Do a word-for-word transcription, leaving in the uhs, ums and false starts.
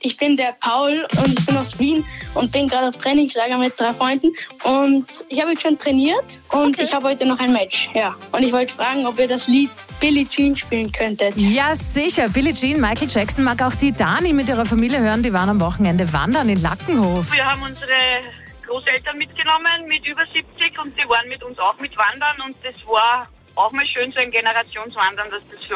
Ich bin der Paul und ich bin aus Wien und bin gerade auf Trainingslager mit drei Freunden. Und ich habe jetzt schon trainiert und okay. ich habe heute noch ein Match. Ja. Und ich wollte fragen, ob ihr das Lied Billie Jean spielen könntet. Ja, sicher. Billie Jean, Michael Jackson mag auch die Dani mit ihrer Familie hören. Die waren am Wochenende wandern in Lackenhof. Wir haben unsere Großeltern mitgenommen mit über siebzig und die waren mit uns auch mit wandern und das war auch mal schön, so ein Generationswandern, dass das für